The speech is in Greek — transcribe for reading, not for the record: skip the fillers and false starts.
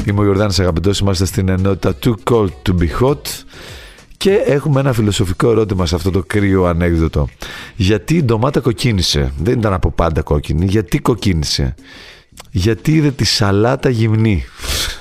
Είμαι ο Ιορδάνης Αγαπητός, είμαστε στην ενότητα Too Cold to be Hot και έχουμε ένα φιλοσοφικό ερώτημα σε αυτό το κρύο ανέκδοτο. Γιατί η ντομάτα κοκκίνησε? Δεν ήταν από πάντα κόκκινη. Γιατί κοκκίνησε? Γιατί είδε τη σαλάτα γυμνή.